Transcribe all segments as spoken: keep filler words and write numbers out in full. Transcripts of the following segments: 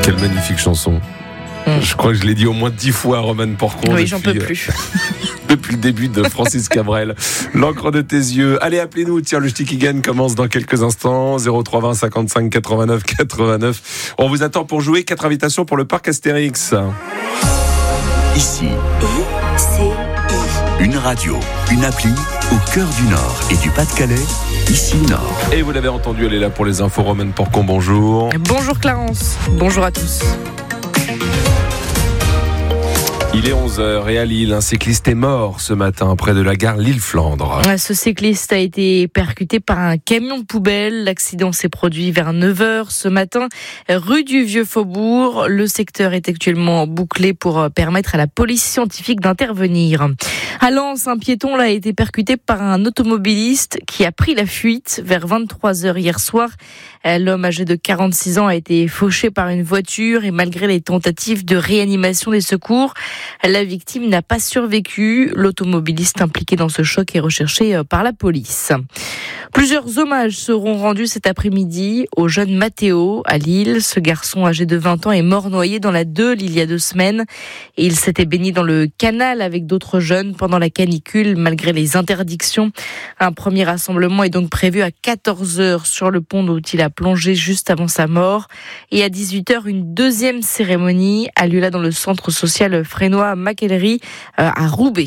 Quelle magnifique chanson. Mmh. Je crois que je l'ai dit au moins dix fois à Romane Porcon. Oui, depuis, j'en peux plus. Depuis le début de Francis Cabrel. L'encre de tes yeux. Allez, appelez-nous. Tiens, le Stikigan commence dans quelques instants. zéro trois vingt cinquante-cinq quatre-vingt-neuf quatre-vingt-neuf. On vous attend pour jouer. Quatre invitations pour le parc Astérix. Ici, I C I. une radio, une appli au cœur du Nord et du Pas-de-Calais. Ici Nord. Et vous l'avez entendu, elle est là pour les infos. Romane Porcon, bonjour. Bonjour Clarence. Bonjour à tous. Il est onze heures et à Lille, un cycliste est mort ce matin près de la gare Lille-Flandre. Ce cycliste a été percuté par un camion de poubelle. L'accident s'est produit vers neuf heures ce matin, rue du Vieux-Faubourg. Le secteur est actuellement bouclé pour permettre à la police scientifique d'intervenir. À Lens, un piéton là, a été percuté par un automobiliste qui a pris la fuite vers vingt-trois heures hier soir. L'homme âgé de quarante-six ans a été fauché par une voiture et malgré les tentatives de réanimation des secours, la victime n'a pas survécu. L'automobiliste impliqué dans ce choc est recherché par la police. Plusieurs hommages seront rendus cet après-midi au jeune Mathéo à Lille. Ce garçon âgé de vingt ans est mort noyé dans la Deule il y a deux semaines. Et il s'était baigné dans le canal avec d'autres jeunes pendant la canicule malgré les interdictions. Un premier rassemblement est donc prévu à quatorze heures sur le pont d'où il a plongé juste avant sa mort. Et à dix-huit heures, une deuxième cérémonie a lieu là dans le centre social frénois Mackellery à Roubaix.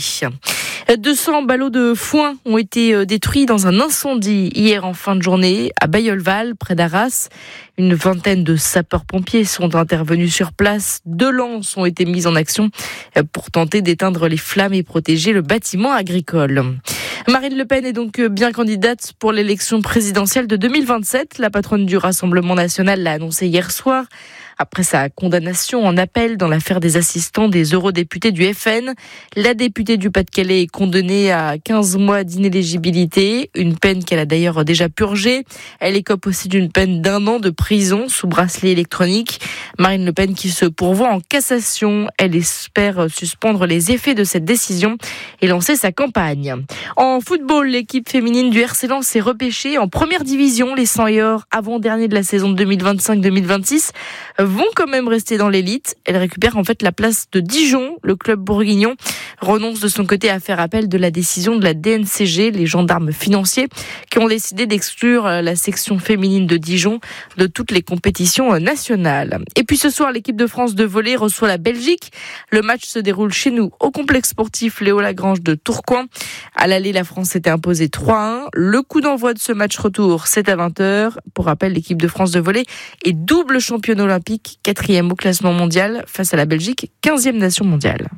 deux cents ballots de foin ont été détruits dans un incendie hier en fin de journée à Bailleul-Val, près d'Arras. Une vingtaine de sapeurs-pompiers sont intervenus sur place. Deux lances ont été mises en action pour tenter d'éteindre les flammes et protéger le bâtiment agricole. Marine Le Pen est donc bien candidate pour l'élection présidentielle de deux mille vingt-sept. La patronne du Rassemblement national l'a annoncé hier soir. Après sa condamnation en appel dans l'affaire des assistants des eurodéputés du F N, la députée du Pas-de-Calais est condamnée à quinze mois d'inéligibilité, une peine qu'elle a d'ailleurs déjà purgée. Elle écope aussi d'une peine d'un an de prison sous bracelet électronique. Marine Le Pen qui se pourvoit en cassation. Elle espère suspendre les effets de cette décision et lancer sa campagne. En football, l'équipe féminine du R C Lens s'est repêchée en première division. Les cent et or avant-dernier de la saison deux mille vingt-cinq deux mille vingt-six vont quand même rester dans l'élite. Elle récupère en fait la place de Dijon. Le club bourguignon renonce de son côté à faire appel de la décision de la D N C G, les gendarmes financiers, qui ont décidé d'exclure la section féminine de Dijon de toutes les compétitions nationales. Et puis ce soir, l'équipe de France de volley reçoit la Belgique. Le match se déroule chez nous au complexe sportif Léo Lagrange de Tourcoing. À l'aller, la France s'était imposée trois à un. Le coup d'envoi de ce match retour, c'est à vingt heures. Pour rappel, l'équipe de France de volley est double championne olympique, quatrième au classement mondial face à la Belgique, quinzième nation mondiale.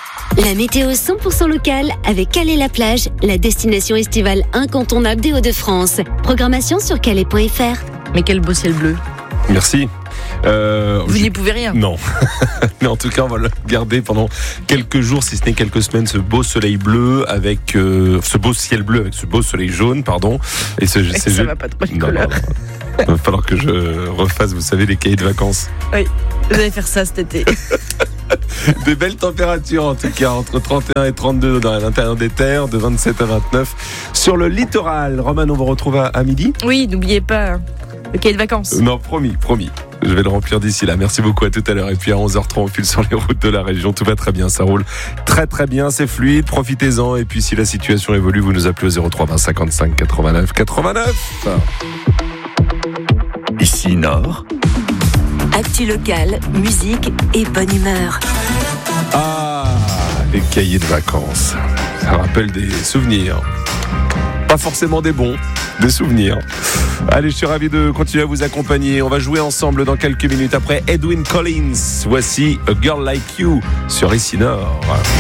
La météo cent pour cent locale avec Calais-la-Plage, la destination estivale incontournable des Hauts-de-France. Programmation sur calais point f r. Mais quel beau ciel bleu. Merci. Euh, Vous je... n'y pouvez rien. Non. Mais en tout cas, on va le garder pendant quelques jours, si ce n'est quelques semaines, ce beau soleil bleu avec euh, ce beau ciel bleu avec ce beau soleil jaune, pardon. Et ce, Et ces ça jeux... va pas trop les non, couleurs. non, non. Il va falloir que je refasse, vous savez, les cahiers de vacances. Oui, vous allez faire ça cet été. De belles températures en tout cas, entre trente et un et trente-deux dans l'intérieur des terres, de vingt-sept à vingt-neuf sur le littoral. Romane, on vous retrouve à, à midi. Oui, n'oubliez pas le cahier de vacances. Non, promis, promis. Je vais le remplir d'ici là. Merci beaucoup, à tout à l'heure. Et puis à onze heures trente, on file sur les routes de la région. Tout va très bien, ça roule très très bien, c'est fluide. Profitez-en. Et puis si la situation évolue, vous nous appelez au zéro trois vingt cinquante-cinq quatre-vingt-neuf quatre-vingt-neuf. Ici Nord. Actu locale, musique et bonne humeur. Ah, les cahiers de vacances. Ça rappelle des souvenirs. Pas forcément des bons, des souvenirs. Allez, je suis ravi de continuer à vous accompagner. On va jouer ensemble dans quelques minutes après Edwyn Collins. Voici A Girl Like You sur Ici Nord.